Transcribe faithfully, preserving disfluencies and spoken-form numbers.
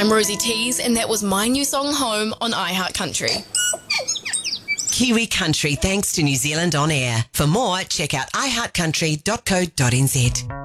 I'm Rosie Tees, and that was my new song Home on iHeart Country. Kiwi Country, thanks to New Zealand On Air. For more, check out i heart country dot co dot n z.